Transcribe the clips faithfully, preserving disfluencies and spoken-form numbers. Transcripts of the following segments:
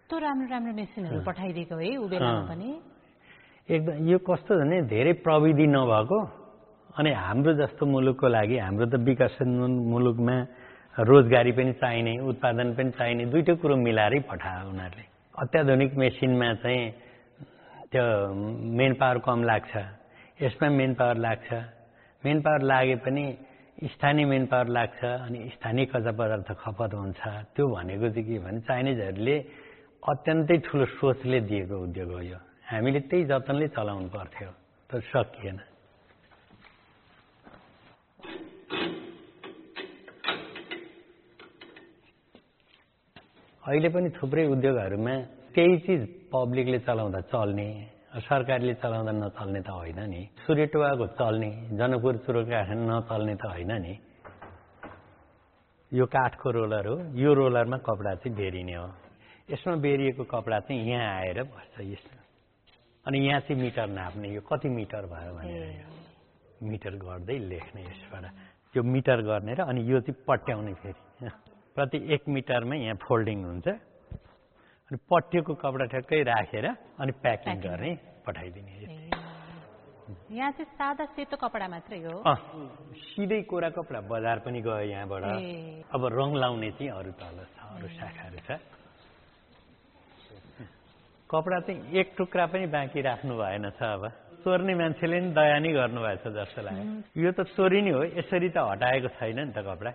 कस्तो राम्रो राम्रो मेसिनहरू पठाइदिएको है उ बेलामा पनि एकदम यो कस्तो भने धेरै प्रविधि नभएको अनि हाम्रो जस्तो मुलुकको लागि हाम्रो त विकसित मुलुकमा रोजगारी पनि चाहिने उत्पादन पनि चाहिने दुईटै कुरो मिलाएरै पठायो उनीहरूले अत्याधुनिक मेसिनमा चाहिँ त्यो मेन पावर कम लाग्छ यसमा मेन पावर लाग्छ मेन पावर लागे पनि स्थानीय मेन पावर लाग्छ अनि स्थानीय कच्चा पदार्थ खपत हुन्छ त्यो भनेको चाहिँ के भने चाइनिजहरूले अत्यन्तै ठुलो सोचले दिएको उद्योग हो यो हामीले त्यही जतनले चलाउनु पर्थ्यो तर सकिएन अहिले पनि थुप्रै उद्योगहरूमा त्यही चिज पब्लिकले चलाउँदा चल्ने सरकारले चलाउँदा नचल्ने त होइन नि सूर्यटुवाको चल्ने जनकपुर चुरोकाखान नचल्ने त होइन नि यो काठको रोलर हो यो रोलरमा कपडा चाहिँ बेरिने हो यसमा बेरिएको कपडा चाहिँ यहाँ आएर बस्छ यसमा अनि यहाँ चाहिँ मिटर नाप्ने यो कति मिटर भयो भनेर मिटर गर्दै लेख्ने यसबाट यो मिटर गर्ने र अनि यो चाहिँ पट्याउने फेरि प्रति एक मिटरमा यहाँ फोल्डिङ हुन्छ अनि पट्टिएको कपडा ठ्याक्कै राखेर अनि प्याकिङ गर्ने पठाइदिने यहाँ चाहिँ सादा सेतो कपडा मात्रै हो सिधै कोरा कपडा बजार पनि गयो यहाँबाट अब रङ लाउने चाहिँ अरू तल छ अरू शाखाहरू छ कपडा चाहिँ एक टुक्रा पनि बाँकी राख्नु भएन छ अब चोर्ने मान्छेले नि दया नै गर्नुभएछ जस्तो लाग्यो यो त चोरी नै हो यसरी त हटाएको छैन नि त कपडा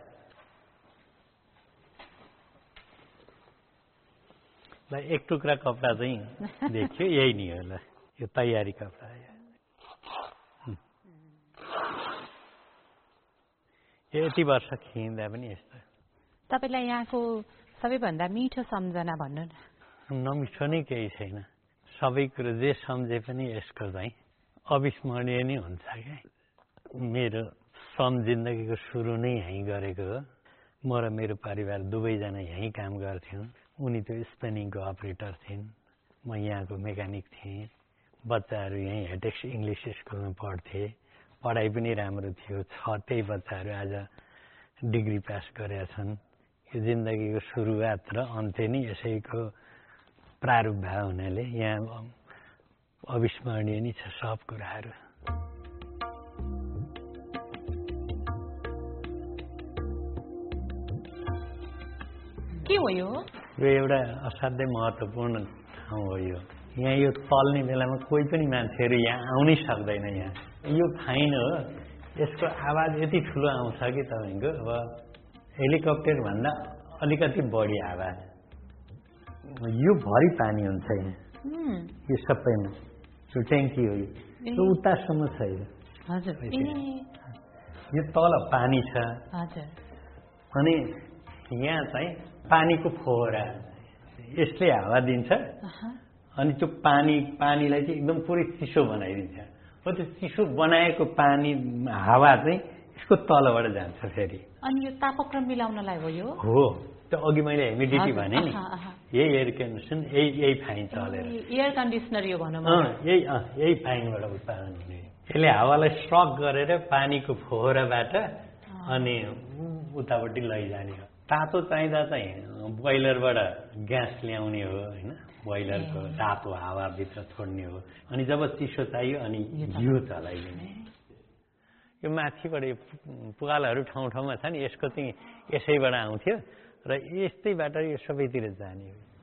ल एक टुक्रा कपडा चाहिँ देखियो यही नि हो ल यो तयारी कपडा यति वर्ष खिच्दा पनि यस्तो तपाईलाई यहाँको सबैभन्दा मिठो सम्झना भन्नु न नमिठो नै केही छैन सबै कुरो जे सम्झे पनि यसको चाहिँ अविस्मरणीय नै हुन्छ क्या मेरो श्रम जिन्दगीको सुरु नै यहीँ गरेको हो म र मेरो परिवार दुवैजना यहीँ काम गर्थ्यौँ उनी त्यो स्पेनिङको अपरेटर थिइन् म यहाँको मेकानिक थिएँ बच्चाहरू यहीँ हेटेक्स इङ्ग्लिस स्कुलमा पढ्थे पढाइ पनि राम्रो थियो छ त्यही बच्चाहरू आज डिग्री पास गरेका छन् यो जिन्दगीको सुरुवात र अन्त्य नै यसैको प्रारूप भयो हुनाले यहाँ अविस्मरणीय नै छ सब कुराहरू के हो यो यो एउटा असाध्यै महत्त्वपूर्ण ठाउँ हो यो यहाँ यो चल्ने बेलामा कोही पनि मान्छेहरू यहाँ आउनै सक्दैन यहाँ यो फाइन हो यसको आवाज यति ठुलो आउँछ कि तपाईँको अब हेलिकप्टर भन्दा अलिकति बढी आवाज यो भरि पानी हुन्छ यहाँ यो सबैमा यो ट्याङ्की हो यो उतासम्म छ यो यो तल पानी छ अनि यहाँ चाहिँ पानीको फोहरा यसले हावा दिन्छ अनि त्यो पानी पानीलाई चाहिँ एकदम पुरै चिसो बनाइदिन्छ हो त्यो चिसो बनाएको पानी हावा चाहिँ यसको तलबाट जान्छ फेरि अनि यो तापक्रम मिलाउनलाई हो यो हो त्यो अघि मैले ह्युमिडिटी भने नि यही एयर कन्डिसन यही यही फाइन चलेर एयर कन्डिसनर यो भनौँ यही यही फाइनबाट उत्पादन हुने यसले हावालाई स्ट्रक गरेर पानीको फोहराबाट अनि उतापट्टि लैजाने हो तातो चाहिँदा चाहिँ बोइलरबाट ग्यास ल्याउने हो होइन बोइलरको तातो हावाभित्र छोड्ने हो अनि जब चिसो चाहियो अनि घिउ चलाइदिने यो माथिबाट पुगालाहरू ठाउँ ठाउँमा छ नि यसको चाहिँ यसैबाट आउँथ्यो र यस्तैबाट यो सबैतिर जाने हो